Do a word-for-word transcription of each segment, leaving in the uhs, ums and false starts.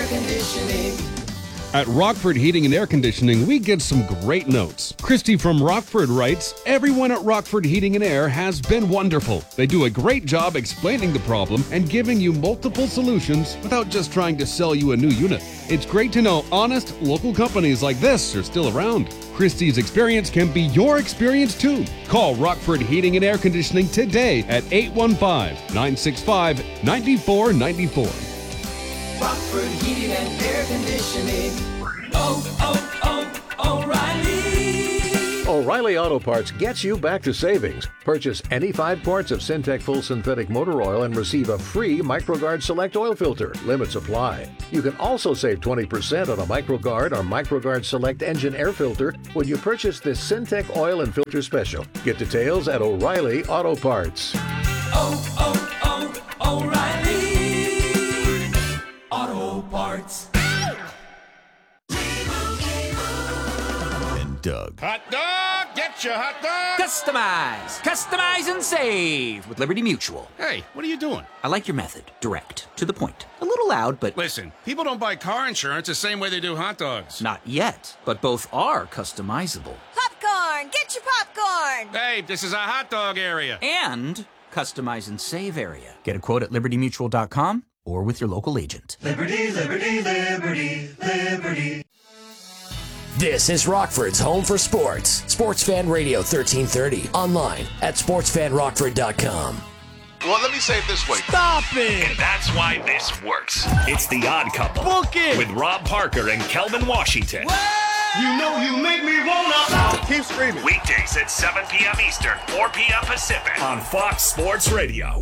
Conditioning. At Rockford Heating and Air Conditioning, we get some great notes. Christy from Rockford writes, everyone at Rockford Heating and Air has been wonderful. They do a great job explaining the problem and giving you multiple solutions without just trying to sell you a new unit. It's great to know honest, local companies like this are still around. Christie's experience can be your experience too. Call Rockford Heating and Air Conditioning today at eight one five, nine six five, nine four nine four. Rockford Heating and Air Conditioning. Oh, oh, oh, O'Reilly. O'Reilly Auto Parts gets you back to savings. Purchase any five quarts of Syntec Full Synthetic Motor Oil and receive a free MicroGuard Select Oil Filter. Limits apply. You can also save twenty percent on a MicroGuard or MicroGuard Select Engine Air Filter when you purchase this Syntec Oil and Filter Special. Get details at O'Reilly Auto Parts. Oh, oh, oh, O'Reilly Auto Parts. And Doug. Hot dog! Get your hot dog! Customize! Customize and save with Liberty Mutual. Hey, what are you doing? I like your method. Direct. To the point. A little loud, but... Listen, people don't buy car insurance the same way they do hot dogs. Not yet, but both are customizable. Popcorn! Get your popcorn! Hey, this is a hot dog area. And customize and save area. Get a quote at liberty mutual dot com or with your local agent. Liberty, liberty, liberty, liberty. This is Rockford's home for sports. Sports Fan Radio thirteen thirty. Online at sports fan rockford dot com. Well, let me say it this way. Stop it! And that's why this works. It's The Odd Couple. Book it! With Rob Parker and Kelvin Washington. You know you make me wanna... Keep screaming. Weekdays at seven p.m. Eastern, four p.m. Pacific on Fox Sports Radio.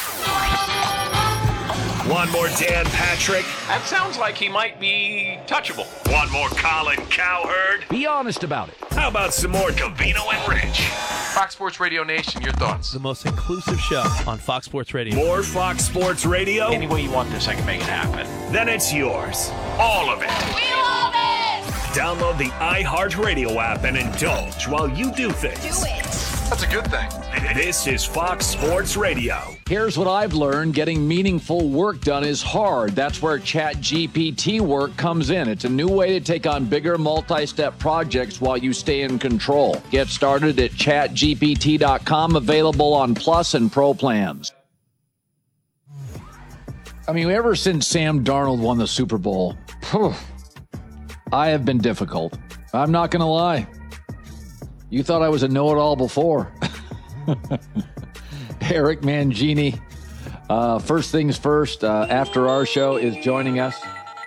One more Dan Patrick. That sounds like he might be touchable. One more Colin Cowherd. Be honest about it. How about some more Covino and Rich? Fox Sports Radio Nation, your thoughts? The most inclusive show on Fox Sports Radio. More Fox Sports Radio? Any way you want this, I can make it happen. Then it's yours. All of it. We love it! Download the iHeartRadio app and indulge while you do things. Do it! That's a good thing. This is Fox Sports Radio. Here's what I've learned. Getting meaningful work done is hard. That's where ChatGPT work comes in. It's a new way to take on bigger multi-step projects while you stay in control. Get started at chat G P T dot com, available on Plus and Pro plans. I mean, ever since Sam Darnold won the Super Bowl, whew, I have been difficult. I'm not going to lie. You thought I was a know-it-all before. Eric Mangini, uh, first things first, uh, after our show, is joining us.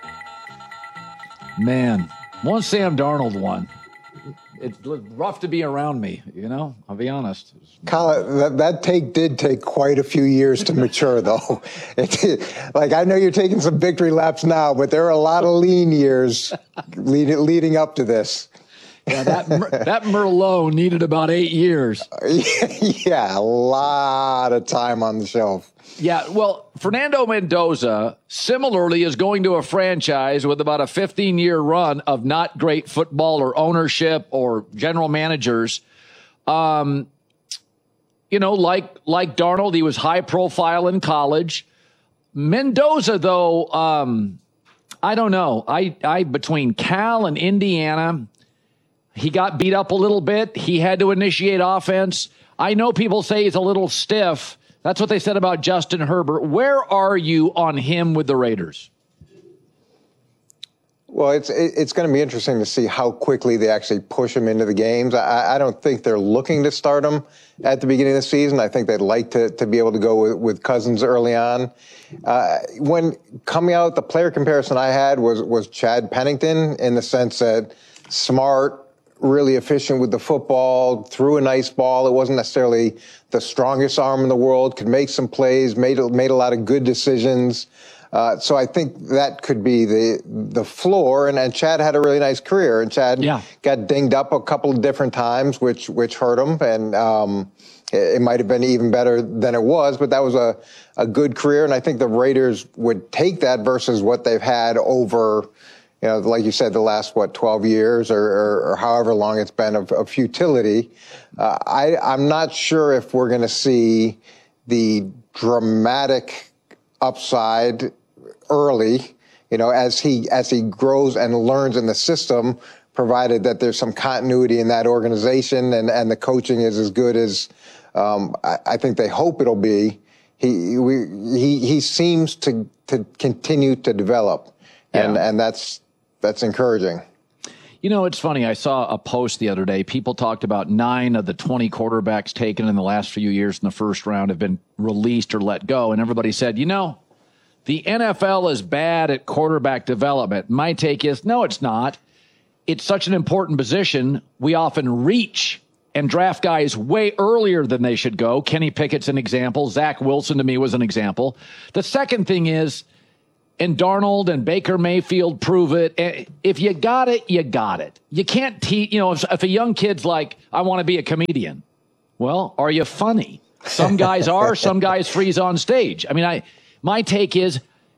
Man, once Sam Darnold won, it's rough to be around me, you know? I'll be honest. Colin, that, that take did take quite a few years to mature, though. It, like, I know you're taking some victory laps now, but there are a lot of lean years lead, leading up to this. Yeah, that that Merlot needed about eight years. Yeah, a lot of time on the shelf. Yeah, well, Fernando Mendoza similarly is going to a franchise with about a fifteen-year run of not great football or ownership or general managers. Um, you know, like like Darnold, he was high profile in college. Mendoza, though, um, I don't know. I, I between Cal and Indiana. He got beat up a little bit. He had to initiate offense. I know people say he's a little stiff. That's what they said about Justin Herbert. Where are you on him with the Raiders? Well, it's it's going to be interesting to see how quickly they actually push him into the games. I, I don't think they're looking to start him at the beginning of the season. I think they'd like to, to be able to go with, with Cousins early on. Uh, when coming out, the player comparison I had was, was Chad Pennington in the sense that smart, really efficient with the football, threw a nice ball. It wasn't necessarily the strongest arm in the world, could make some plays, made, made a lot of good decisions. Uh, so I think that could be the the floor. And, and Chad had a really nice career, and Chad yeah. got dinged up a couple of different times, which which hurt him. And um, it, it might have been even better than it was, but that was a, a good career. And I think the Raiders would take that versus what they've had over, you know, like you said, the last, what, twelve years or, or, or however long it's been of, of futility. Uh, I, I'm not sure if we're going to see the dramatic upside early, you know, as he as he grows and learns in the system, provided that there's some continuity in that organization and, and the coaching is as good as um, I, I think they hope it'll be. He we, he he seems to to continue to develop, and yeah. and that's that's encouraging. You know, it's funny. I saw a post the other day. People talked about nine of the twenty quarterbacks taken in the last few years in the first round have been released or let go. And everybody said, you know, the N F L is bad at quarterback development. My take is, no, it's not. It's such an important position. We often reach and draft guys way earlier than they should go. Kenny Pickett's an example. Zach Wilson, to me, was an example. The second thing is, and Darnold and Baker Mayfield prove it. If you got it, you got it. You can't teach, you know, if, if a young kid's like, I want to be a comedian. Well, are you funny? Some guys are, some guys freeze on stage. I mean, I, my take is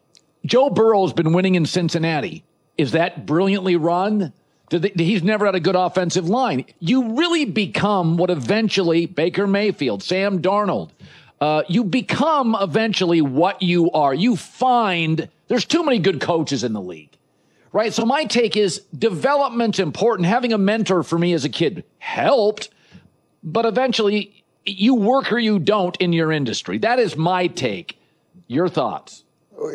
Joe Burrow's been winning in Cincinnati. Is that brilliantly run? Did they, he's never had a good offensive line. You really become what eventually Baker Mayfield, Sam Darnold, uh, you become eventually what you are. You find there's too many good coaches in the league, right? So my take is development's important. Having a mentor for me as a kid helped, but eventually you work or you don't in your industry. That is my take. Your thoughts?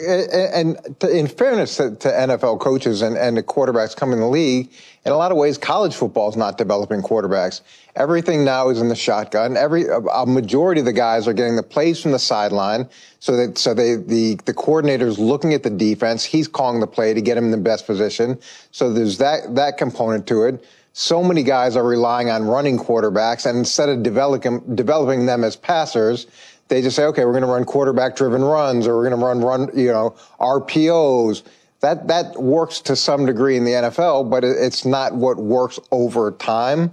And in fairness to, to N F L coaches and, and the quarterbacks coming in the league, in a lot of ways, college football is not developing quarterbacks. Everything now is in the shotgun. Every a majority of the guys are getting the plays from the sideline, so that so they the the coordinator's looking at the defense. He's calling the play to get him in the best position. So there's that that component to it. So many guys are relying on running quarterbacks, and instead of developing developing them as passers, they just say, okay, we're going to run quarterback-driven runs, or we're going to run, run, you know, R P Os. That that works to some degree in the N F L, but it's not what works over time.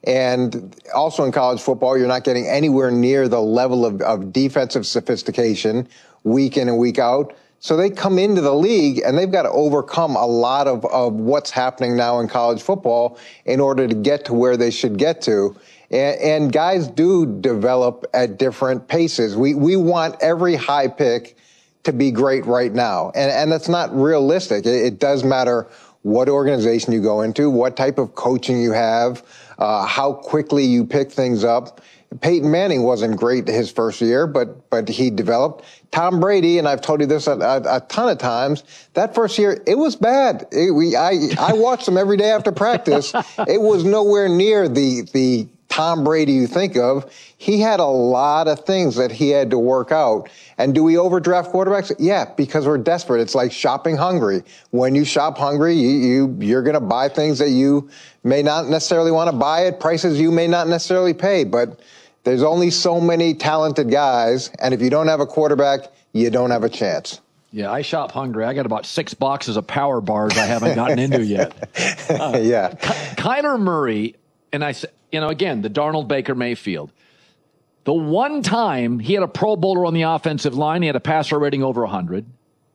And also in college football, you're not getting anywhere near the level of, of defensive sophistication week in and week out. So they come into the league and they've got to overcome a lot of, of what's happening now in college football in order to get to where they should get to. And, and guys do develop at different paces. We we want every high pick to be great right now. And, and that's not realistic. It, it does matter what organization you go into, what type of coaching you have, uh, how quickly you pick things up. Peyton Manning wasn't great his first year, but but he developed. Tom Brady, and I've told you this a, a, a ton of times, that first year, it was bad. It, we I, I watched him every day after practice. It was nowhere near the the Tom Brady you think of. He had a lot of things that he had to work out. And do we overdraft quarterbacks? Yeah, because we're desperate. It's like shopping hungry. When you shop hungry, you, you, you're going to buy things that you may not necessarily want to buy at prices you may not necessarily pay. But there's only so many talented guys. And if you don't have a quarterback, you don't have a chance. Yeah, I shop hungry. I got about six boxes of Power Bars I haven't gotten into yet. Uh, yeah. Ky- Kyler Murray, and I said, you know, again, the Darnold Baker Mayfield. The one time he had a Pro Bowler on the offensive line, he had a passer rating over one hundred.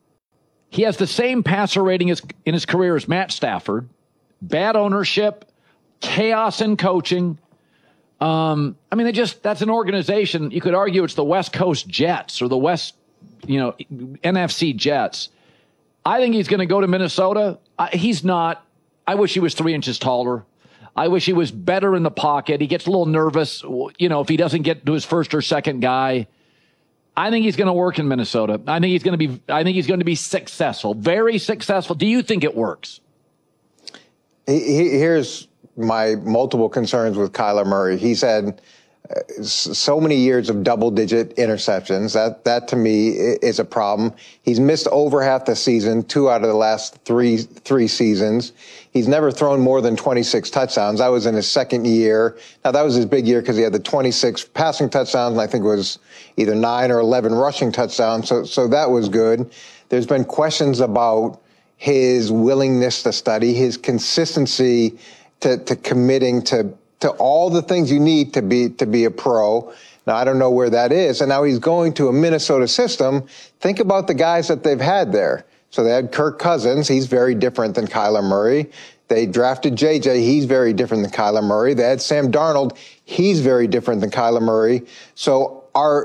He has the same passer rating as, in his career as Matt Stafford. Bad ownership, chaos in coaching. Um, I mean, they just, that's an organization. You could argue it's the West Coast Jets or the West, you know, N F C Jets. I think he's going to go to Minnesota. I, he's not. I wish he was three inches taller. I wish he was better in the pocket. He gets a little nervous, you know, if he doesn't get to his first or second guy. I think he's going to work in Minnesota. I think he's going to be, I think he's going to be successful, very successful. Do you think it works? Here's my multiple concerns with Kyler Murray. He's had so many years of double-digit interceptions. That, that to me is a problem. He's missed over half the season, two out of the last three three seasons. He's never thrown more than twenty-six touchdowns. That was in his second year. Now, that was his big year because he had the twenty-six passing touchdowns, and I think it was either nine or eleven rushing touchdowns. So, so that was good. There's been questions about his willingness to study, his consistency to, to committing to to all the things you need to be to be a pro. Now, I don't know where that is. And now he's going to a Minnesota system. Think about the guys that they've had there. So they had Kirk Cousins. He's very different than Kyler Murray. They drafted J J. He's very different than Kyler Murray. They had Sam Darnold. He's very different than Kyler Murray. So are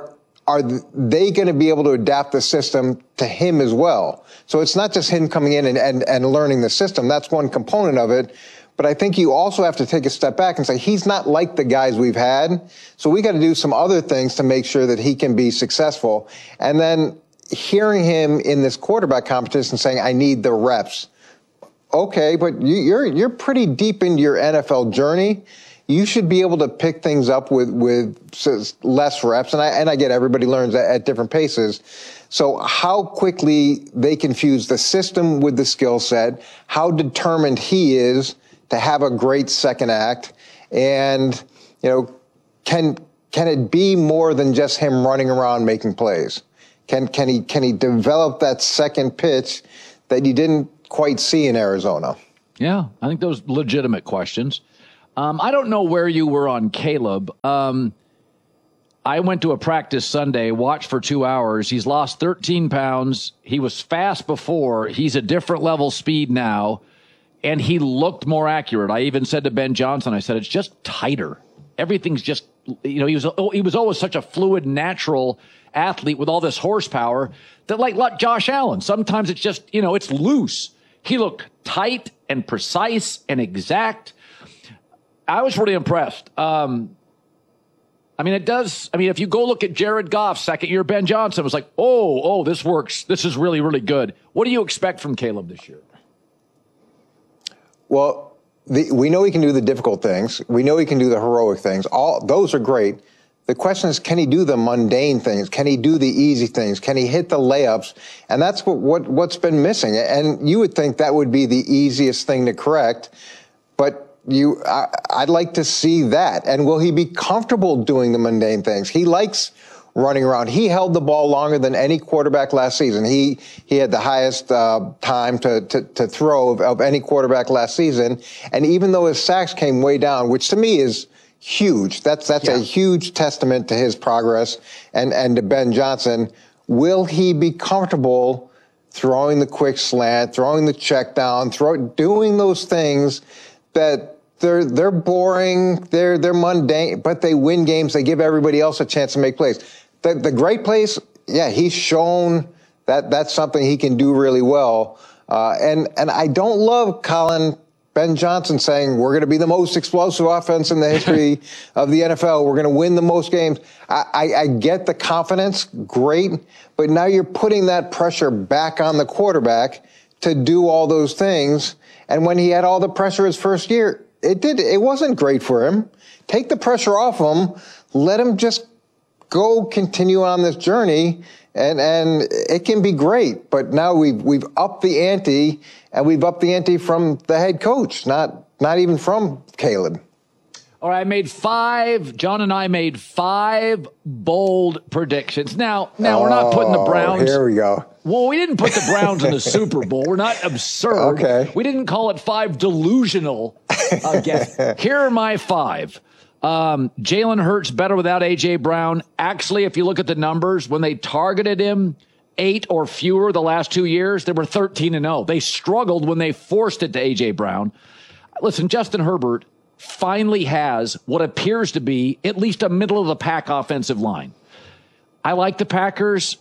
are they going to be able to adapt the system to him as well? So it's not just him coming in and, and, and learning the system. That's one component of it. But I think you also have to take a step back and say, he's not like the guys we've had. So we got to do some other things to make sure that he can be successful. And then hearing him in this quarterback competition saying, I need the reps. Okay, but you, you're, you're pretty deep into your N F L journey. You should be able to pick things up with, with less reps. And I, and I get everybody learns at, at different paces. So how quickly they can fuse the system with the skill set, how determined he is to have a great second act. And, you know, can, can it be more than just him running around making plays? Can, can he, can he develop that second pitch that you didn't quite see in Arizona? Yeah, I think those legitimate questions. Um, I don't know where you were on Caleb. Um, I went to a practice Sunday, watched for two hours. He's lost thirteen pounds. He was fast before. He's a different level speed now, and he looked more accurate. I even said to Ben Johnson, I said, it's just tighter. Everything's just, you know, he was he was always such a fluid, natural athlete with all this horsepower that, like, like Josh Allen, sometimes it's just, you know, it's loose. He looked tight and precise and exact. I was really impressed. Um, I mean, it does. I mean, if you go look at Jared Goff's second year, Ben Johnson was like, oh, oh, this works. This is really, really good. What do you expect from Caleb this year? Well, the, we know he can do the difficult things. We know he can do the heroic things. All those are great. The question is, can he do the mundane things? Can he do the easy things? Can he hit the layups? And that's what, what what's been missing. And you would think that would be the easiest thing to correct. But You, I, I'd like to see that. And will he be comfortable doing the mundane things? He likes running around. He held the ball longer than any quarterback last season. He he had the highest uh, time to, to, to throw of, of any quarterback last season. And even though his sacks came way down, which to me is huge, that's that's yeah. a huge testament to his progress and, and to Ben Johnson. Will he be comfortable throwing the quick slant, throwing the check down, throw, doing those things that They're they're boring, they're they're mundane, but they win games. They give everybody else a chance to make plays. The the great plays, yeah, he's shown that that's something he can do really well. Uh, and and I don't love Colin Ben Johnson saying we're going to be the most explosive offense in the history of the N F L. We're going to win the most games. I, I, I get the confidence, great, but now you're putting that pressure back on the quarterback to do all those things. And when he had all the pressure his first year, it did. It wasn't great for him. Take the pressure off him. Let him just go continue on this journey, and and it can be great. But now we've we've upped the ante, and we've upped the ante from the head coach, not not even from Caleb. All right, I made five. John and I made five bold predictions. Now, now oh, we're not putting the Browns. Here we go. Well, we didn't put the Browns in the Super Bowl. We're not absurd. Okay. We didn't call it five delusional uh, guesses. Here are my five. Um, Jalen Hurts better without A J. Brown. Actually, if you look at the numbers, when they targeted him eight or fewer the last two years, they were thirteen and oh. They struggled when they forced it to A J. Brown. Listen, Justin Herbert finally has what appears to be at least a middle-of-the-pack offensive line. I like the Packers.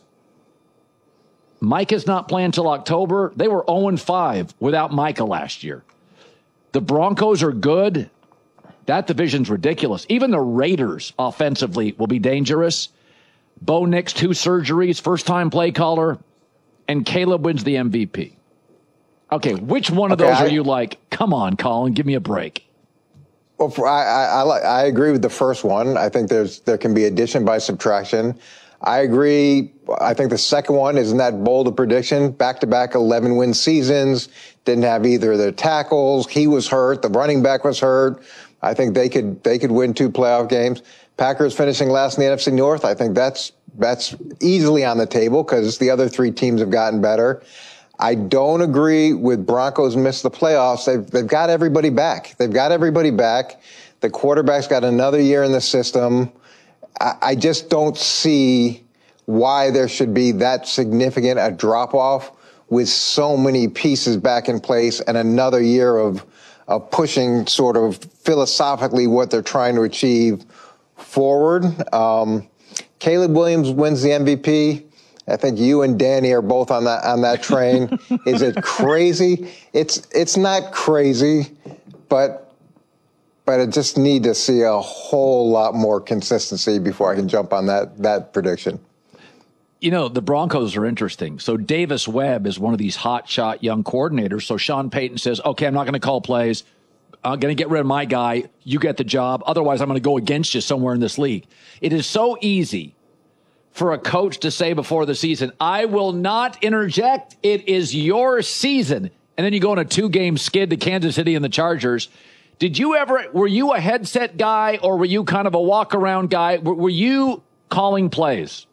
Micah's not playing till October. They were oh and five without Micah last year. The Broncos are good. That division's ridiculous. Even the Raiders offensively will be dangerous. Bo Nix, two surgeries, first-time play caller, and Caleb wins the M V P. Okay, which one of okay, those I, are you like, come on, Colin, give me a break? Well, for, I, I, I, I agree with the first one. I think there's there can be addition by subtraction. I agree. I think the second one isn't that bold a prediction. Back-to-back eleven-win seasons. Didn't have either of their tackles. He was hurt. The running back was hurt. I think they could they could win two playoff games. Packers finishing last in the N F C North. I think that's that's easily on the table because the other three teams have gotten better. I don't agree with Broncos miss the playoffs. They've, they've got everybody back. They've got everybody back. The quarterback's got another year in the system. I, I just don't see why there should be that significant a drop-off with so many pieces back in place and another year of, of pushing sort of philosophically what they're trying to achieve forward. Um, Caleb Williams wins the M V P. I think you and Danny are both on that on that train. Is it crazy? It's it's not crazy, but but I just need to see a whole lot more consistency before I can jump on that that prediction. You know, the Broncos are interesting. So Davis Webb is one of these hotshot young coordinators. So Sean Payton says, okay, I'm not going to call plays. I'm going to get rid of my guy. You get the job. Otherwise, I'm going to go against you somewhere in this league. It is so easy for a coach to say before the season, I will not interject. It is your season. And then you go on a two-game skid to Kansas City and the Chargers. Did you ever, were you a headset guy or were you kind of a walk-around guy? Were, were you calling plays?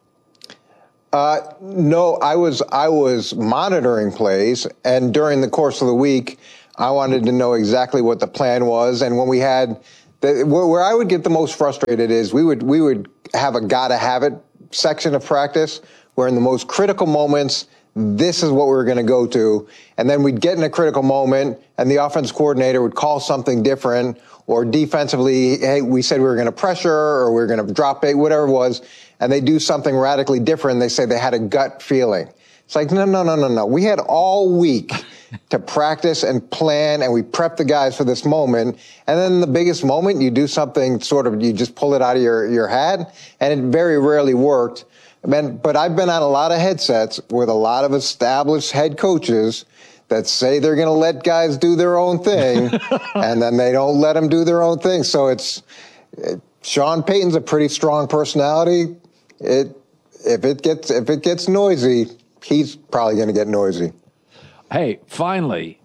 Uh, no, I was I was monitoring plays, and during the course of the week, I wanted to know exactly what the plan was. And when we had, the, where, where I would get the most frustrated is we would we would have a gotta have it section of practice where in the most critical moments, this is what we were going to go to. And then we'd get in a critical moment and the offense coordinator would call something different, or defensively, hey, we said we were going to pressure or we were going to drop it, whatever it was. And they do something radically different. They say they had a gut feeling. It's like, no, no, no, no, no. We had all week to practice and plan, and we prepped the guys for this moment. And then the biggest moment, you do something sort of, you just pull it out of your, your hat, and it very rarely worked. But I've been on a lot of headsets with a lot of established head coaches that say they're going to let guys do their own thing, and then they don't let them do their own thing. So it's, it, Sean Payton's a pretty strong personality. It, if it gets, if it gets noisy, he's probably going to get noisy. Hey, finally,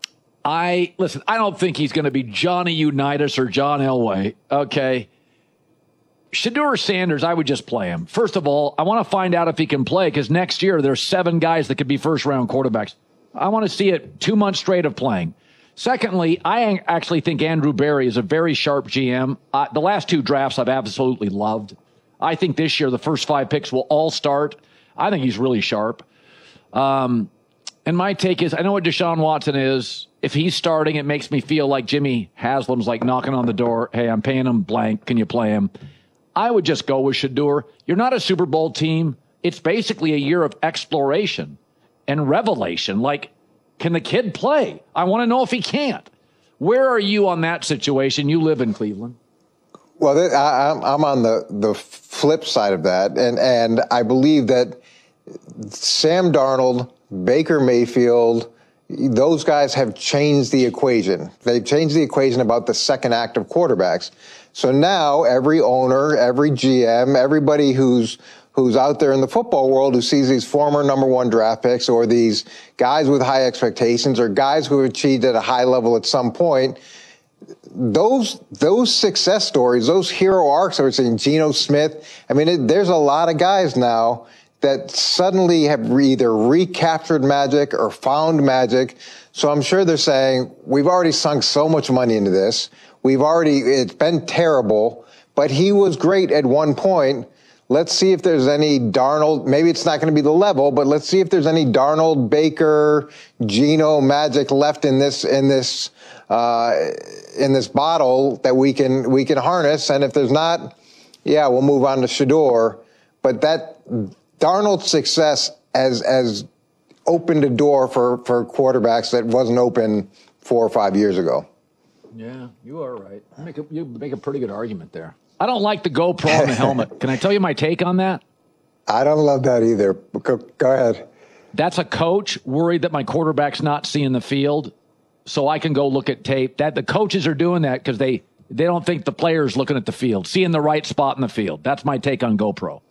I listen, I don't think he's going to be Johnny Unitas or John Elway. Okay. Shedeur Sanders, I would just play him. First of all, I want to find out if he can play, because next year there's seven guys that could be first round quarterbacks. I want to see it two months straight of playing. Secondly, I actually think Andrew Berry is a very sharp G M. Uh, the last two drafts I've absolutely loved. I think this year the first five picks will all start. I think he's really sharp. Um, and my take is, I know what Deshaun Watson is. If he's starting, it makes me feel like Jimmy Haslam's like knocking on the door. Hey, I'm paying him blank. Can you play him? I would just go with Shedeur. You're not a Super Bowl team. It's basically a year of exploration and revelation. Like, can the kid play? I want to know if he can't. Where are you on that situation? You live in Cleveland. Well, I, I'm on the, the flip side of that, and, and I believe that Sam Darnold, Baker Mayfield, those guys have changed the equation. They've changed the equation about the second act of quarterbacks. So now every owner, every G M, everybody who's who's out there in the football world who sees these former number one draft picks or these guys with high expectations or guys who have achieved at a high level at some point, those those success stories, those hero arcs that we're seeing, Geno Smith, I mean, it, there's a lot of guys now that suddenly have either recaptured magic or found magic. So I'm sure they're saying, we've already sunk so much money into this. We've already, it's been terrible, but he was great at one point. Let's see if there's any Darnold, maybe it's not going to be the level, but let's see if there's any Darnold, Baker, Geno magic left in this, in this, uh, in this bottle that we can, we can harness. And if there's not, yeah, we'll move on to Shedeur. But that Darnold's success has, has opened a door for, for quarterbacks that wasn't open four or five years ago. Yeah, you are right. You make a, you make a pretty good argument there. I don't like the GoPro on the helmet. Can I tell you my take on that? I don't love that either. Go, go ahead. That's a coach worried that my quarterback's not seeing the field, so I can go look at tape. That the coaches are doing that because they, they don't think the player's looking at the field, seeing the right spot in the field. That's my take on GoPro.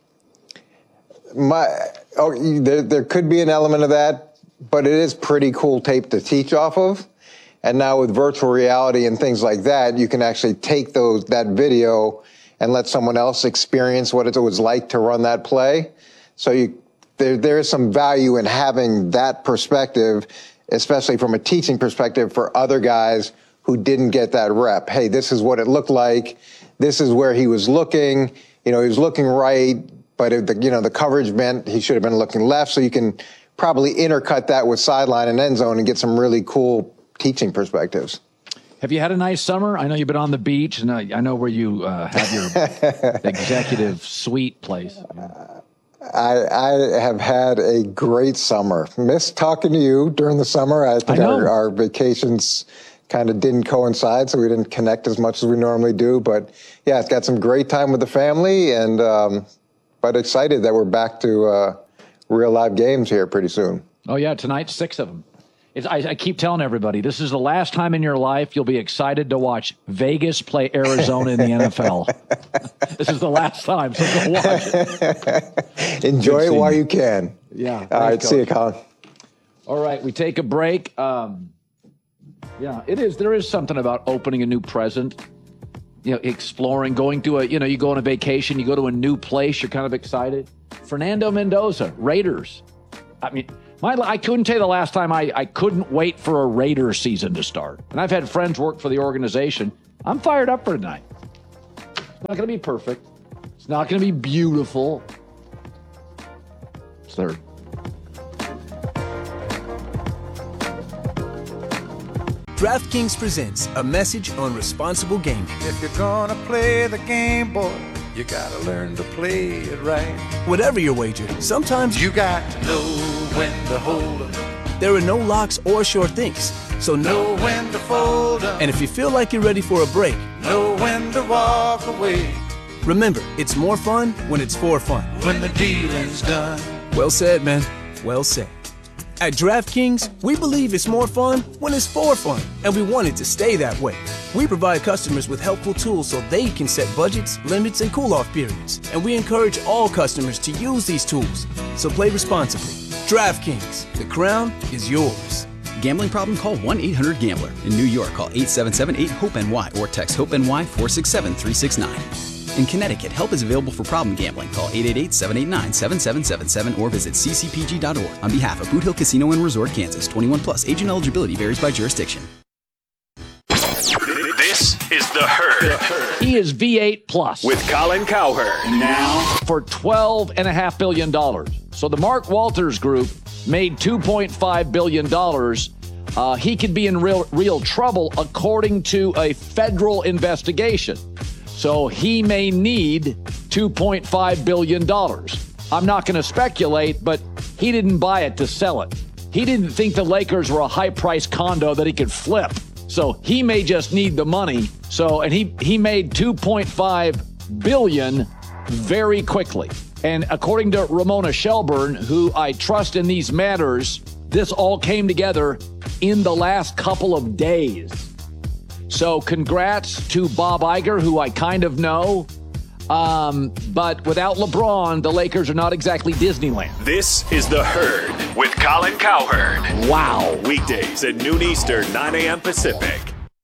My oh, there, there could be an element of that, but it is pretty cool tape to teach off of. And now with virtual reality and things like that, you can actually take those that video and let someone else experience what it was like to run that play. So you, there, there is some value in having that perspective, especially from a teaching perspective for other guys who didn't get that rep. Hey, this is what it looked like. This is where he was looking. You know, he was looking right, but it, the, you know, the coverage meant he should have been looking left. So you can probably intercut that with sideline and end zone and get some really cool teaching perspectives. Have you had a nice summer? I know you've been on the beach, and I, I know where you uh, have your executive suite place. I, I have had a great summer. Missed talking to you during the summer. I think I our, our vacations kind of didn't coincide, so we didn't connect as much as we normally do. But yeah, it's got some great time with the family, and um, but excited that we're back to uh, real live games here pretty soon. Oh yeah, tonight six of them. It's, I, I keep telling everybody, this is the last time in your life you'll be excited to watch Vegas play Arizona in the N F L. This is the last time, so go watch it. Enjoy it while you can. Yeah. All right, see you, Colin. All right, we take a break. Um, yeah, it is. There is something about opening a new present, you know, exploring, going to a, you know, you go on a vacation, you go to a new place, you're kind of excited. Fernando Mendoza, Raiders. I mean, My, I couldn't tell you the last time I, I couldn't wait for a Raiders season to start. And I've had friends work for the organization. I'm fired up for tonight. It's not going to be perfect. It's not going to be beautiful. It's third. DraftKings presents a message on responsible gaming. If you're gonna play the game, boy, you gotta learn to play it right. Whatever your wager, sometimes you got to know when to hold 'em. There are no locks or sure things, so know when to fold 'em. And if you feel like you're ready for a break, know when to walk away. Remember, it's more fun when it's for fun. When the dealing's done. Well said, man. Well said. At DraftKings, we believe it's more fun when it's for fun, and we want it to stay that way. We provide customers with helpful tools so they can set budgets, limits, and cool-off periods. And we encourage all customers to use these tools. So play responsibly. DraftKings, the crown is yours. Gambling problem? Call one eight hundred gambler. In New York, call eight seven seven eight hope N Y or text HOPE-NY four six seven three six nine. In Connecticut, help is available for problem gambling. Call eight eight eight, seven eight nine, seven seven seven seven or visit c c p g dot org. On behalf of Boot Hill Casino and Resort, Kansas, twenty-one plus, age and eligibility varies by jurisdiction. This is The Herd. He is V eight plus. With Colin Cowherd. Now for twelve point five billion dollars. So the Mark Walters Group made two point five billion dollars. Uh, he could be in real, real trouble according to a federal investigation. So he may need two point five billion dollars. I'm not going to speculate, but he didn't buy it to sell it. He didn't think the Lakers were a high-priced condo that he could flip. So he may just need the money. So, and he, he made two point five billion dollars very quickly. And according to Ramona Shelburne, who I trust in these matters, this all came together in the last couple of days. So congrats to Bob Iger, who I kind of know. Um, but without LeBron, the Lakers are not exactly Disneyland. This is The Herd with Colin Cowherd. Wow. Weekdays at noon Eastern, nine a.m. Pacific.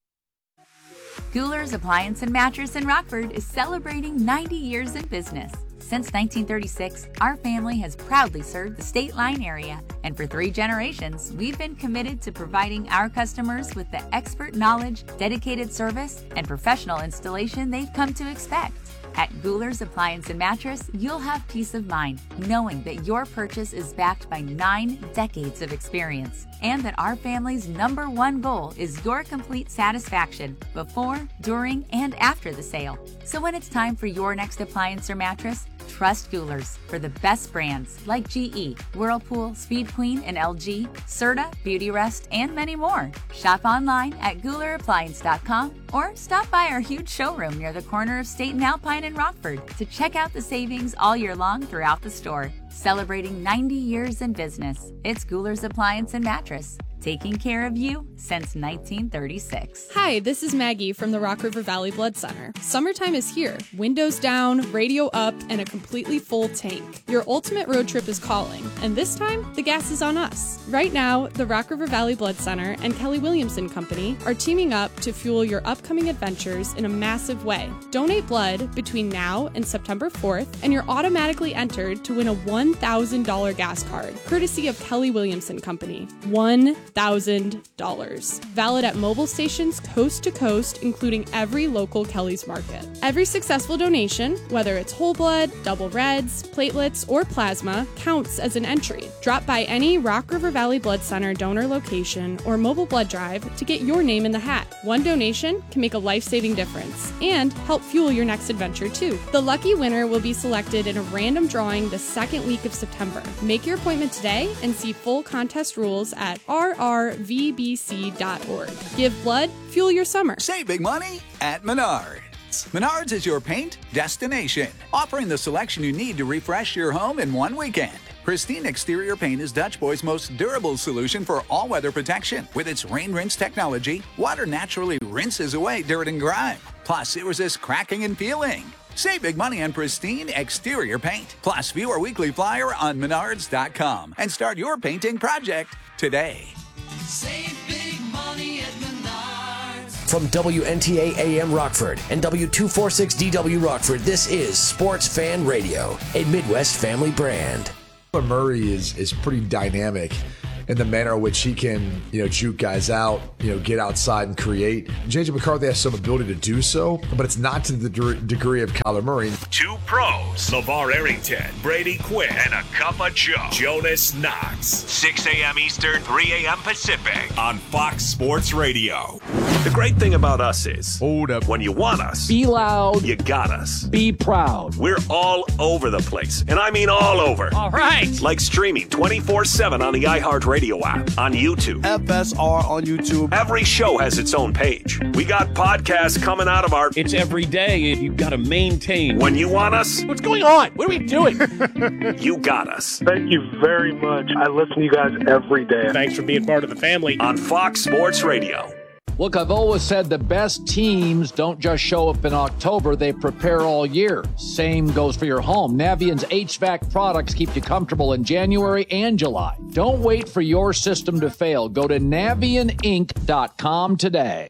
Gouler's Appliance and Mattress in Rockford is celebrating ninety years in business. Since nineteen thirty-six, our family has proudly served the State Line area, and for three generations, we've been committed to providing our customers with the expert knowledge, dedicated service, and professional installation they've come to expect. At Gouler's Appliance and Mattress, you'll have peace of mind knowing that your purchase is backed by nine decades of experience, and that our family's number one goal is your complete satisfaction before, during, and after the sale. So when it's time for your next appliance or mattress, trust Gouler's for the best brands like G E, Whirlpool, Speed Queen, and L G, Serta, Beautyrest, and many more. Shop online at Gouler Appliance dot com or stop by our huge showroom near the corner of State and Alpine in Rockford to check out the savings all year long throughout the store. Celebrating ninety years in business, it's Gouler's Appliance and Mattress, taking care of you since nineteen thirty-six. Hi, this is Maggie from the Rock River Valley Blood Center. Summertime is here. Windows down, radio up, and a completely full tank. Your ultimate road trip is calling, and this time, the gas is on us. Right now, the Rock River Valley Blood Center and Kelly Williamson Company are teaming up to fuel your upcoming adventures in a massive way. Donate blood between now and September fourth, and you're automatically entered to win a one thousand dollars gas card, courtesy of Kelly Williamson Company. one thousand dollars. Valid at mobile stations coast to coast, including every local Kelly's Market. Every successful donation, whether it's whole blood, double reds, platelets, or plasma, counts as an entry. Drop by any Rock River Valley Blood Center donor location or mobile blood drive to get your name in the hat. One donation can make a life-saving difference and help fuel your next adventure too. The lucky winner will be selected in a random drawing the second week of September. Make your appointment today and see full contest rules at r r v b c dot org. Give blood, fuel your summer. Save big money at Menards. Menards is your paint destination, offering the selection you need to refresh your home in one weekend. Pristine Exterior Paint is Dutch Boy's most durable solution for all-weather protection. With its rain rinse technology, water naturally rinses away dirt and grime. Plus, it resists cracking and peeling. Save big money on Pristine Exterior Paint. Plus, view our weekly flyer on menards dot com and start your painting project today. Save big money at Menards. From W N T A A M Rockford and W two forty-six D W Rockford, this is Sports Fan Radio, a Midwest family brand. Murray is is pretty dynamic in the manner in which he can, you know, juke guys out, you know, get outside and create. J J McCarthy has some ability to do so, but it's not to the de- degree of Kyler Murray. Two pros, LeVar Arrington, Brady Quinn, and a cup of Joe, Jonas Knox. six a.m. Eastern, three a.m. Pacific on Fox Sports Radio. The great thing about us is, hold up, when you want us, be loud, you got us. Be proud. We're all over the place, and I mean all over. All right. Like streaming twenty-four seven on the iHeartRadio app, on YouTube. F S R on YouTube. Every show has its own page. We got podcasts coming out of our... It's every day, and you've got to maintain. When you want us... What's going on? What are we doing? You got us. Thank you very much. I listen to you guys every day. Thanks for being part of the family. On Fox Sports Radio. Look, I've always said the best teams don't just show up in October, they prepare all year. Same goes for your home. Navient's H V A C products keep you comfortable in January and July. Don't wait for your system to fail. Go to navient inc dot com today.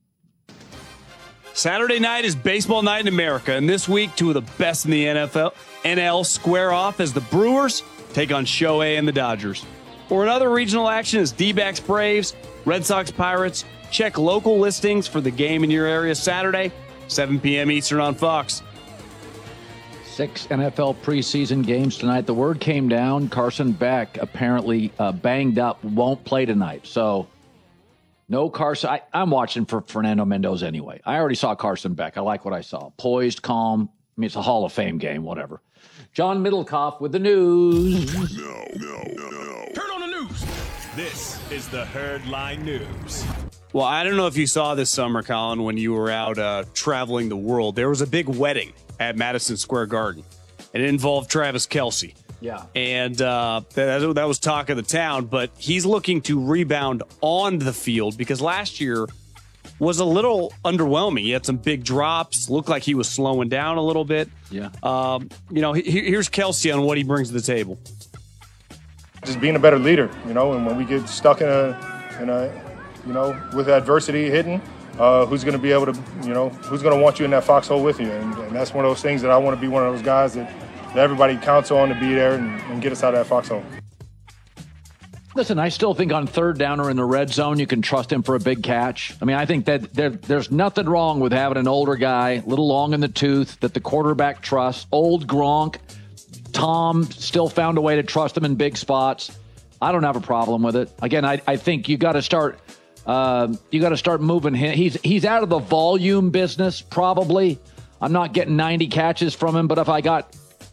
Saturday night is baseball night in America, and this week, two of the best in the N F L N L square off as the Brewers take on Shohei and the Dodgers. Or another regional action is D-backs Braves, Red Sox Pirates. Check local listings for the game in your area Saturday, seven p.m. Eastern on Fox. Six N F L preseason games tonight. The word came down. Carson Beck apparently uh, banged up, won't play tonight. So no Carson. I, I'm watching for Fernando Mendoza anyway. I already saw Carson Beck. I like what I saw. Poised, calm. I mean, it's a Hall of Fame game, whatever. John Middlecoff with the news. No, no, no, no. Turn on the news. This is the Herdline News. Well, I don't know if you saw this summer, Colin, when you were out uh, traveling the world. There was a big wedding at Madison Square Garden. It involved Travis Kelce. Yeah. And uh, that, that was talk of the town, but he's looking to rebound on the field because last year was a little underwhelming. He had some big drops, looked like he was slowing down a little bit. Yeah. Um, you know, he, here's Kelce on what he brings to the table. Just being a better leader, you know, and when we get stuck in a, in a you know, with adversity hitting, uh, who's going to be able to, you know, who's going to want you in that foxhole with you? And, and that's one of those things that I want to be one of those guys that, that everybody counts on to be there and, and get us out of that foxhole. Listen, I still think on third down or in the red zone, you can trust him for a big catch. I mean, I think that there, there's nothing wrong with having an older guy, a little long in the tooth, that the quarterback trusts. Old Gronk, Tom still found a way to trust him in big spots. I don't have a problem with it. Again, I, I think you got to start – Uh, you got to start moving him. He's he's out of the volume business, probably. I'm not getting ninety catches from him, but if I got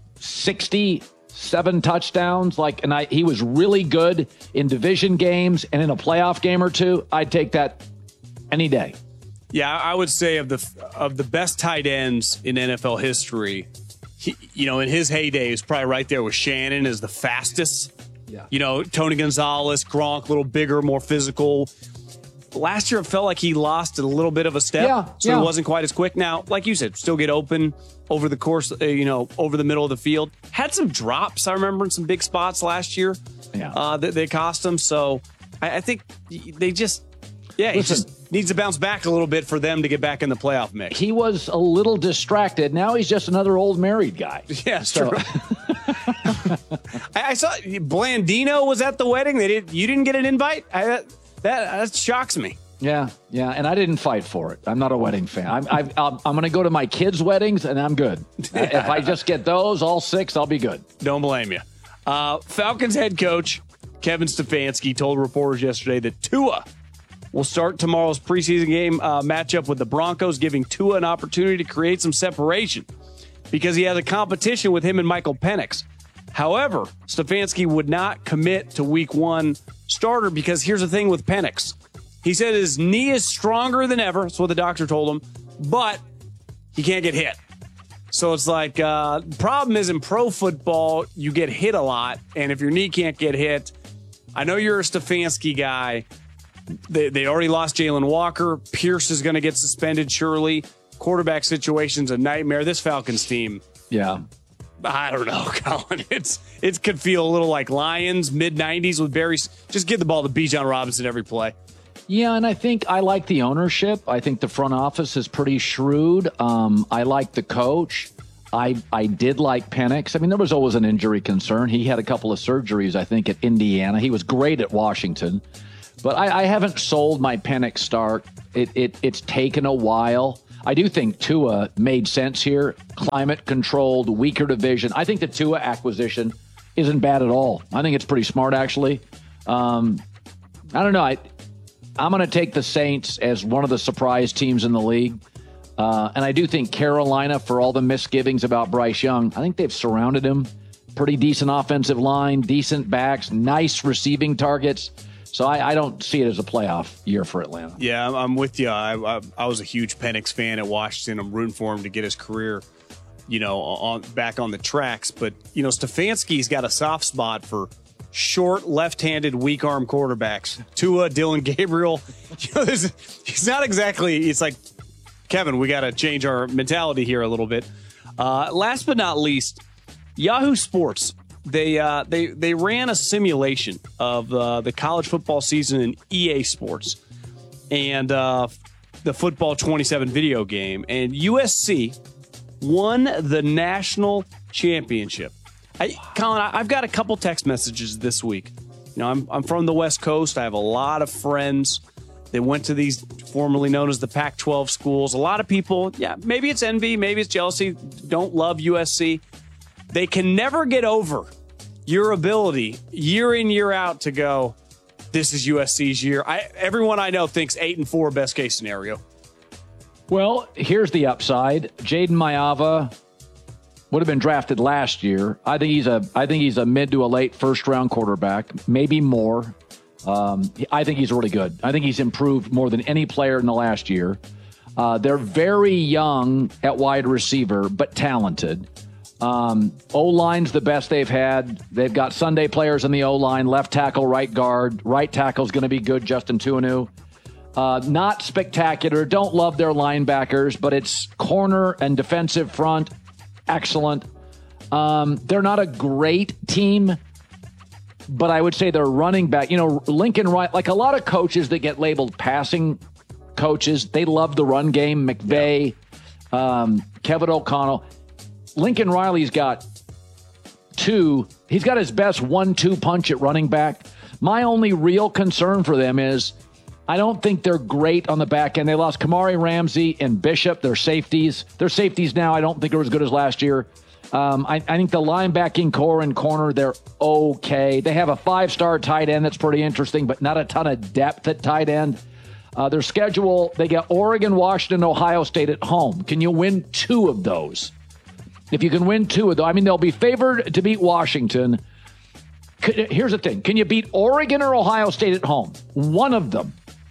sixty-seven touchdowns, like, and I he was really good in division games and in a playoff game or two, I'd take that any day. Yeah, I would say of the of the best tight ends in N F L history, he, you know, in his heyday, is probably right there with Shannon as the fastest. Yeah. You know, Tony Gonzalez, Gronk, a little bigger, more physical. Last year, it felt like he lost a little bit of a step, yeah, so yeah. he wasn't quite as quick. Now, like you said, still get open over the course, uh, you know, over the middle of the field. Had some drops, I remember, in some big spots last year yeah. uh, that they cost him. So I, I think they just, yeah, he Listen, just needs to bounce back a little bit for them to get back in the playoff mix. He was a little distracted. Now he's just another old married guy. Yeah, so. true. I, I saw Blandino was at the wedding. They did. You didn't get an invite? I, that, that shocks me. Yeah, yeah, and I didn't fight for it. I'm not a wedding fan. I'm I'm, I'm, I'm going to go to my kids' weddings, and I'm good. Yeah. If I just get those, all six, I'll be good. Don't blame you. Uh, Falcons head coach Kevin Stefanski told reporters yesterday that Tua will start tomorrow's preseason game uh, matchup with the Broncos, giving Tua an opportunity to create some separation because he has a competition with him and Michael Penix. However, Stefanski would not commit to week one starter because here's the thing with Penix. He said his knee is stronger than ever. That's what the doctor told him, but he can't get hit. So it's like, uh, the problem is in pro football, you get hit a lot. And if your knee can't get hit, I know you're a Stefanski guy. They, they already lost Jalen Walker. Pierce is going to get suspended, surely. Quarterback situation's a nightmare. This Falcons team. Yeah. I don't know, Colin. It's it could feel a little like Lions, mid nineties with Barry. Just give the ball to Bijan Robinson every play. Yeah, and I think I like the ownership. I think the front office is pretty shrewd. Um, I like the coach. I I did like Penix. I mean, there was always an injury concern. He had a couple of surgeries, I think, at Indiana. He was great at Washington. But I, I haven't sold my Penix start. It, it It's taken a while. I do think Tua made sense here. Climate-controlled, weaker division. I think the Tua acquisition isn't bad at all. I think it's pretty smart, actually. Um, I don't know. I... I'm going to take the Saints as one of the surprise teams in the league. Uh, and I do think Carolina, for all the misgivings about Bryce Young, I think they've surrounded him. Pretty decent offensive line, decent backs, nice receiving targets. So I, I don't see it as a playoff year for Atlanta. Yeah, I'm, I'm with you. I, I, I was a huge Penix fan at Washington. I'm rooting for him to get his career, you know, on back on the tracks. But, you know, Stefanski's got a soft spot for short, left-handed, weak-arm quarterbacks. Tua, Dylan Gabriel. You know, he's not exactly – it's like, Kevin, we got to change our mentality here a little bit. Uh, last but not least, Yahoo Sports. They uh, they they ran a simulation of uh, the college football season in E A Sports and uh, the Football twenty-seven video game. And U S C won the national championship. I, Colin, I've got a couple text messages this week. You know, I'm I'm from the West Coast. I have a lot of friends that went to these formerly known as the Pac twelve schools. A lot of people, yeah, maybe it's envy, maybe it's jealousy, don't love U S C. They can never get over your ability year in, year out to go, this is U S C's year. I, everyone I know thinks eight and four best case scenario. Well, here's the upside. Jaden Maiava would have been drafted last year. I think he's a I think he's a mid to a late first round quarterback, maybe more. Um, I think he's really good. I think he's improved more than any player in the last year. Uh, they're very young at wide receiver, but talented. Um, O-line's the best they've had. They've got Sunday players in the O-line, left tackle, right guard. Right tackle's going to be good, Justin Tuanu. Uh, not spectacular. Don't love their linebackers, but it's corner and defensive front. Excellent. Um, they're not a great team, but I would say they're running back. You know, Lincoln Riley, like a lot of coaches that get labeled passing coaches, they love the run game. McVay, um, Kevin O'Connell. Lincoln Riley's got two. He's got his best one two punch at running back. My only real concern for them is I don't think they're great on the back end. They lost Kamari Ramsey and Bishop, their safeties. Their safeties now I don't think are as good as last year. Um, I, I think the linebacking core and corner, they're okay. They have a five-star tight end that's pretty interesting, but not a ton of depth at tight end. Uh, their schedule, they got Oregon, Washington, Ohio State at home. Can you win two of those? If you can win two of those, I mean, they'll be favored to beat Washington. Here's the thing. Can you beat Oregon or Ohio State at home? One of them.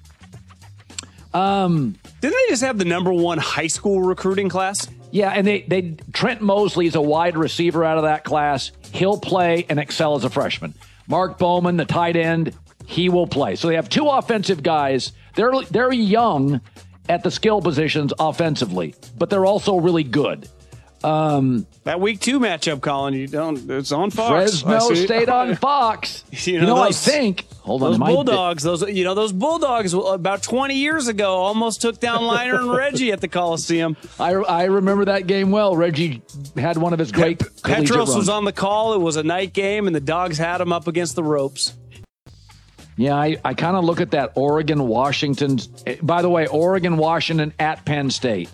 Um, Didn't they just have the number one high school recruiting class? Yeah, and they, they Trent Mosley is a wide receiver out of that class. He'll play and excel as a freshman. Mark Bowman, the tight end, he will play. So they have two offensive guys. They're they're young at the skill positions offensively, but they're also really good. Um, that week two matchup, Colin, you don't. It's on Fox. Fresno State on Fox. You You know, know, those- I think. Hold on, Those am I- Bulldogs, those you know, those Bulldogs about twenty years ago almost took down Liner and Reggie at the Coliseum. I, I remember that game well. Reggie had one of his great collegiate Petros runs. was on the call. It was a night game, and the Dogs had him up against the ropes. Yeah, I, I kind of look at that Oregon, Washington. By the way, Oregon, Washington at Penn State.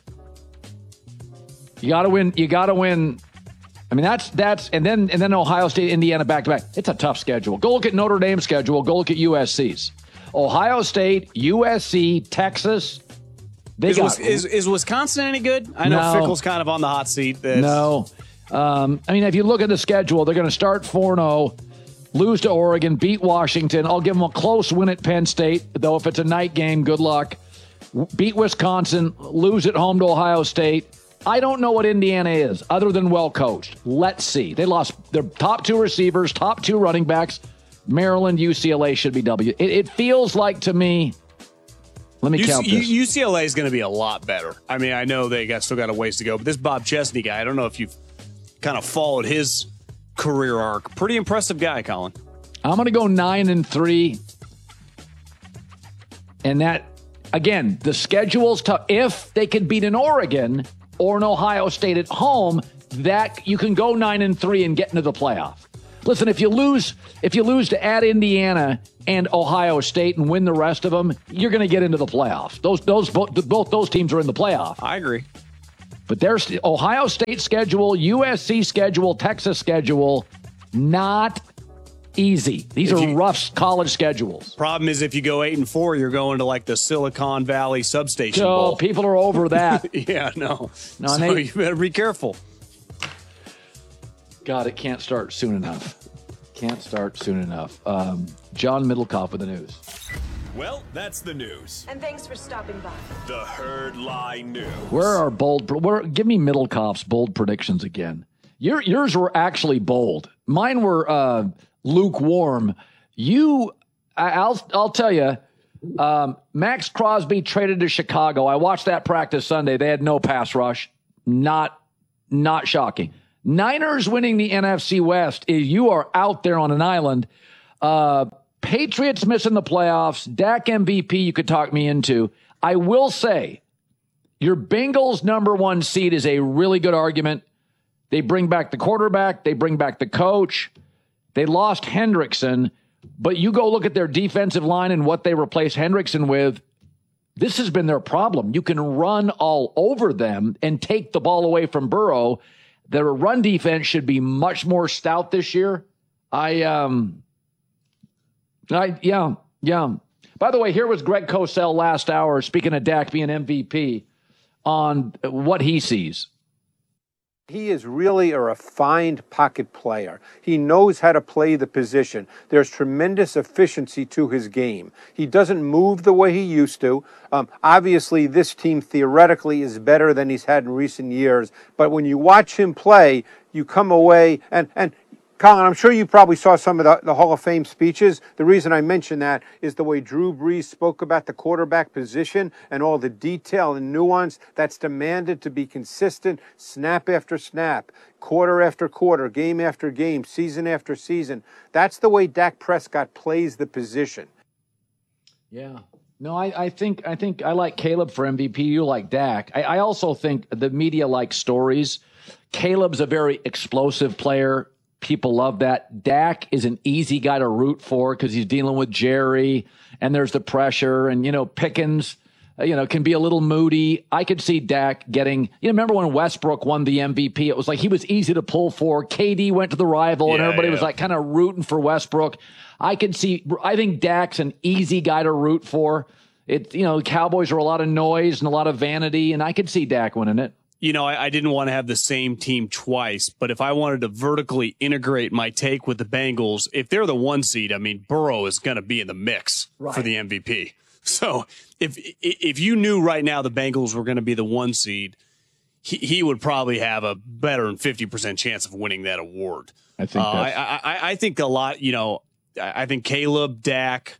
You got to win. You got to win. I mean, that's that's and then and then Ohio State, Indiana back to back. It's a tough schedule. Go look at Notre Dame's schedule. Go look at U S C's. Ohio State, U S C, Texas. They Is, got, is, is Wisconsin any good? I know No. Fickle's kind of on the hot seat. That's- No. Um, I mean, if you look at the schedule, they're going to start four and oh, lose to Oregon, beat Washington. I'll give them a close win at Penn State, though if it's a night game, good luck. Beat Wisconsin, lose at home to Ohio State. I don't know what Indiana is other than well coached. Let's see. They lost their top two receivers, top two running backs. Maryland, U C L A should be W. It, it feels like to me. Let me U C, count this. U C L A is going to be a lot better. I mean, I know they got still got a ways to go, but this Bob Chesney guy, I don't know if you've kind of followed his career arc. Pretty impressive guy, Colin. I'm going to go nine and three. And that, again, the schedule's tough. If they can beat an Oregon or an Ohio State at home, that you can go nine and three and get into the playoff. Listen, if you lose, if you lose to at Indiana and Ohio State and win the rest of them, you're going to get into the playoffs. Those, those, both, both those teams are in the playoff. I agree. But there's Ohio State schedule, U S C schedule, Texas schedule, not easy. These If are you- rough college schedules. Problem is, if you go eight and four, you're going to like the Silicon Valley substation So bowl. people are over that. yeah, no. No, so and they- you better be careful. God, it can't start soon enough. Can't start soon enough. Um, John Middlecoff with the news. Well, that's the news. And thanks for stopping by. The Herd Lie News. Where are bold? Where, give me Middlecoff's bold predictions again. Your yours were actually bold. Mine were uh, lukewarm. You, I, I'll I'll tell you. Um, Max Crosby traded to Chicago. I watched that practice Sunday. They had no pass rush. Not not shocking. Niners winning the N F C West. Is you are out there on an island. Uh, Patriots missing the playoffs. Dak M V P you could talk me into. I will say your Bengals number one seed is a really good argument. They bring back the quarterback. They bring back the coach. They lost Hendrickson, but you go look at their defensive line and what they replaced Hendrickson with. This has been their problem. You can run all over them and take the ball away from Burrow. Their run defense should be much more stout this year. I, um, I, yeah, yeah. By the way, here was Greg Cosell last hour, speaking of Dak being M V P, on what he sees. He is really a refined pocket player. He knows how to play the position. There's tremendous efficiency to his game. He doesn't move the way he used to. Um, obviously, this team theoretically is better than he's had in recent years. But when you watch him play, you come away and, and Colin, I'm sure you probably saw some of the, the Hall of Fame speeches. The reason I mention that is the way Drew Brees spoke about the quarterback position and all the detail and nuance that's demanded to be consistent snap after snap, quarter after quarter, game after game, season after season. That's the way Dak Prescott plays the position. Yeah. No, I, I think I think I like Caleb for M V P. You like Dak. I, I also think the media likes stories. Caleb's a very explosive player. People love that. Dak is an easy guy to root for because he's dealing with Jerry and there's the pressure. And, you know, Pickens, uh, you know, can be a little moody. I could see Dak getting, you know, remember when Westbrook won the M V P? It was like he was easy to pull for. K D went to the rival and Yeah, everybody yeah. was like kind of rooting for Westbrook. I can see, I think Dak's an easy guy to root for. It, you know, the Cowboys are a lot of noise and a lot of vanity, and I could see Dak winning it. You know, I, I didn't want to have the same team twice, but if I wanted to vertically integrate my take with the Bengals, if they're the one seed, I mean, Burrow is going to be in the mix Right. for the M V P. So if if you knew right now the Bengals were going to be the one seed, he, he would probably have a better than fifty percent chance of winning that award. I think uh, that's- I, I, I think a lot, you know, I I think Caleb, Dak,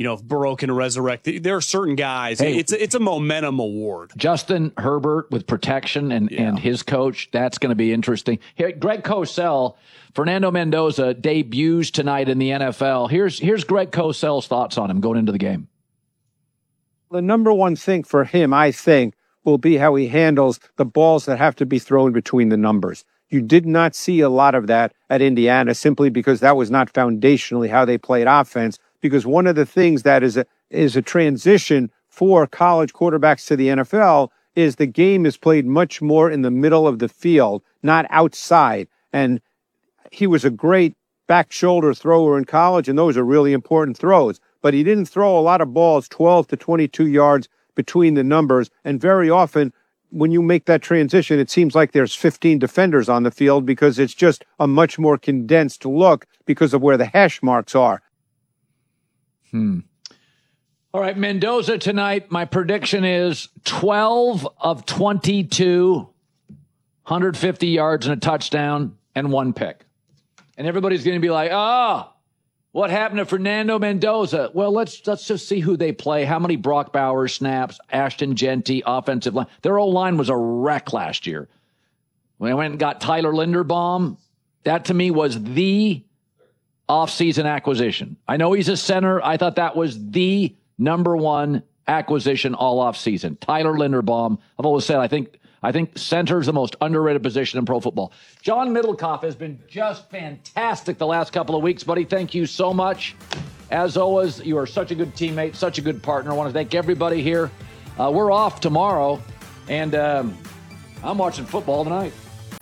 you know, if Burrow can resurrect, there are certain guys. Hey, it's a, it's a momentum award. Justin Herbert with protection and, Yeah. and his coach, that's going to be interesting. Here, Greg Cosell, Fernando Mendoza debuts tonight in the N F L. Here's here's Greg Cosell's thoughts on him going into the game. The number one thing for him, I think, will be how he handles the balls that have to be thrown between the numbers. You did not see a lot of that at Indiana simply because that was not foundationally how they played offense. Because one of the things that is a, is a transition for college quarterbacks to the N F L is the game is played much more in the middle of the field, not outside. And he was a great back shoulder thrower in college, and those are really important throws. But he didn't throw a lot of balls twelve to twenty-two yards between the numbers. And very often, when you make that transition, it seems like there's fifteen defenders on the field because it's just a much more condensed look because of where the hash marks are. Hmm. All right, Mendoza tonight, my prediction is twelve of twenty-two, one hundred fifty yards and a touchdown and one pick. And everybody's going to be like, ah, oh, what happened to Fernando Mendoza? Well, let's let's just see who they play. How many Brock Bowers snaps, Ashton Genty, offensive line. Their O-line was a wreck last year. When I went and got Tyler Linderbaum, that to me was the off-season acquisition. I know he's a center. I thought that was the number one acquisition all off-season. Tyler Linderbaum. I've always said I think I think center is the most underrated position in pro football. John Middlecoff has been just fantastic the last couple of weeks, buddy. Thank you so much. As always, you are such a good teammate, such a good partner. I want to thank everybody here. Uh, we're off tomorrow, and um, I'm watching football tonight.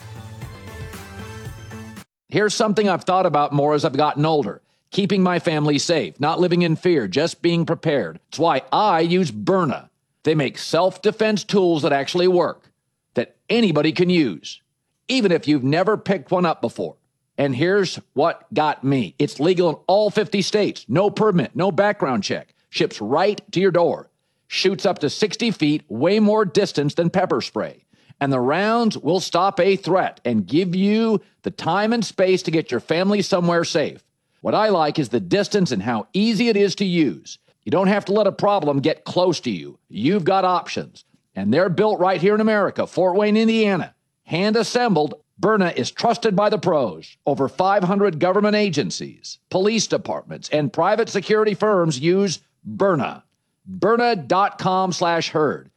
Here's something I've thought about more as I've gotten older. Keeping my family safe, not living in fear, just being prepared. That's why I use Byrna. They make self-defense tools that actually work, that anybody can use, even if you've never picked one up before. And here's what got me. It's legal in all fifty states. No permit, no background check. Ships right to your door. Shoots up to sixty feet, way more distance than pepper spray. And the rounds will stop a threat and give you the time and space to get your family somewhere safe. What I like is the distance and how easy it is to use. You don't have to let a problem get close to you. You've got options. And they're built right here in America, Fort Wayne, Indiana. Hand assembled, Byrna is trusted by the pros. Over five hundred government agencies, police departments, and private security firms use Byrna. Byrna.com slash herd.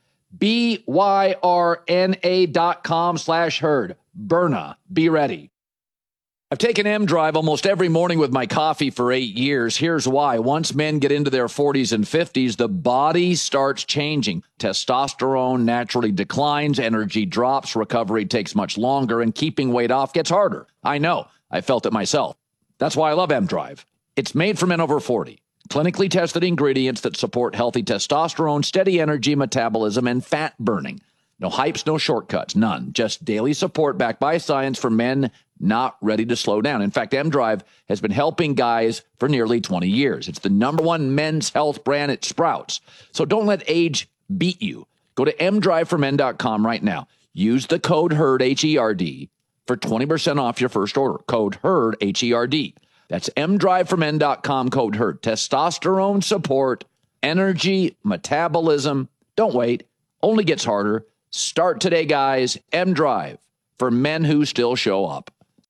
B Y R N A dot com slash herd. Byrna. Be ready. I've taken M-Drive almost every morning with my coffee for eight years. Here's why. Once men get into their forties and fifties, the body starts changing. Testosterone naturally declines, energy drops, recovery takes much longer, and keeping weight off gets harder. I know. I felt it myself. That's why I love M-Drive. It's made for men over forty. Clinically tested ingredients that support healthy testosterone, steady energy, metabolism, and fat burning. No hypes, no shortcuts, none. Just daily support backed by science for men not ready to slow down. In fact, M-Drive has been helping guys for nearly twenty years. It's the number one men's health brand at Sprouts. So don't let age beat you. Go to m drive for men dot com right now. Use the code HERD, H E R D, for twenty percent off your first order. Code HERD, H E R D. That's m drive for men dot com, code HERD. Testosterone support, energy, metabolism. Don't wait. Only gets harder. Start today, guys. M-Drive for men who still show up.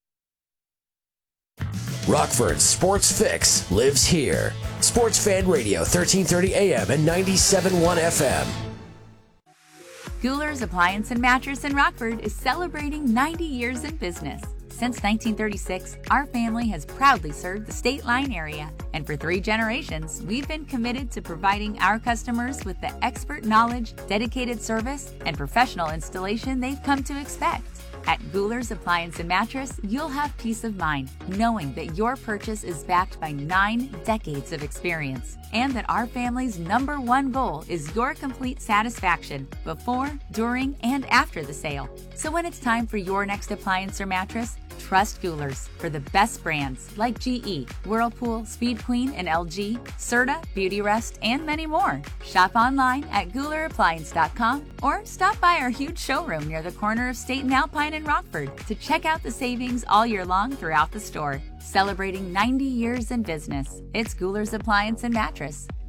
Rockford's Sports Fix lives here. Sports Fan Radio, thirteen thirty A M and ninety-seven point one F M. Guler's Appliance and Mattress in Rockford is celebrating ninety years in business. Since nineteen thirty-six, our family has proudly served the State Line area, and for three generations, we've been committed to providing our customers with the expert knowledge, dedicated service, and professional installation they've come to expect. At Guler's Appliance and Mattress, you'll have peace of mind knowing that your purchase is backed by nine decades of experience, and that our family's number one goal is your complete satisfaction before, during, and after the sale. So when it's time for your next appliance or mattress, trust Guler's for the best brands like G E, Whirlpool, Speed Queen, and L G, Serta, Beautyrest, and many more. Shop online at Guler Appliance dot com or stop by our huge showroom near the corner of State and Alpine in Rockford to check out the savings all year long throughout the store. Celebrating ninety years in business, it's Guler's Appliance and Mattress.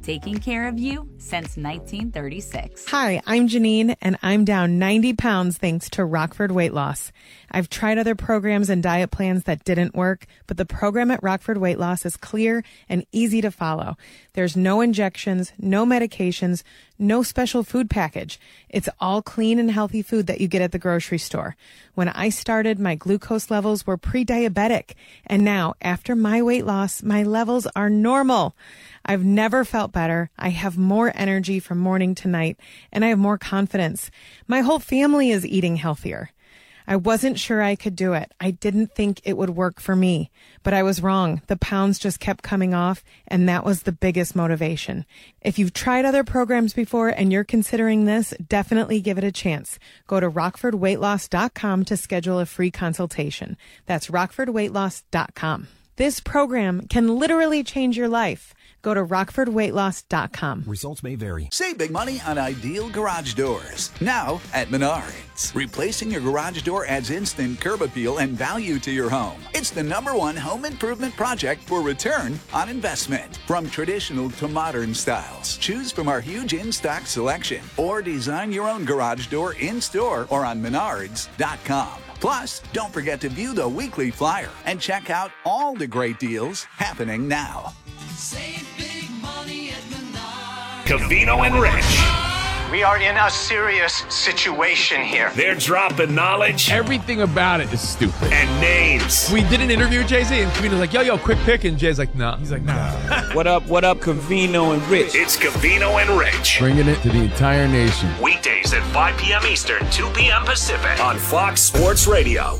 taking care of you since nineteen thirty-six. Hi, I'm Janine, and I'm down ninety pounds thanks to Rockford Weight Loss. I've tried other programs and diet plans that didn't work, but the program at Rockford Weight Loss is clear and easy to follow. There's no injections, no medications, no special food package. It's all clean and healthy food that you get at the grocery store. When I started, my glucose levels were pre-diabetic, and now, after my weight loss, my levels are normal. I've never felt better. I have more energy from morning to night, and I have more confidence. My whole family is eating healthier. I wasn't sure I could do it. I didn't think it would work for me, but I was wrong. The pounds just kept coming off, and that was the biggest motivation. If you've tried other programs before and you're considering this, definitely give it a chance. Go to rockford weight loss dot com to schedule a free consultation. That's rockford weight loss dot com. This program can literally change your life. Go to rockford weight loss dot com. Results may vary. Save big money on Ideal Garage Doors. Now at Menards. Replacing your garage door adds instant curb appeal and value to your home. It's the number one home improvement project for return on investment. From traditional to modern styles, choose from our huge in-stock selection or design your own garage door in-store or on menards dot com. Plus, don't forget to view the weekly flyer and check out all the great deals happening now. Save big money at Menards. Covino and Rich. We are in a serious situation here. They're dropping knowledge. Everything about it is stupid. And names. We did an interview with Jay-Z, and Covino's like, yo, yo, quick pick. And Jay's like, nah. He's like, nah. What up, what up, Covino and Rich? It's Covino and Rich. Bringing it to the entire nation. Weekdays at five p.m. Eastern, two p.m. Pacific on Fox Sports Radio.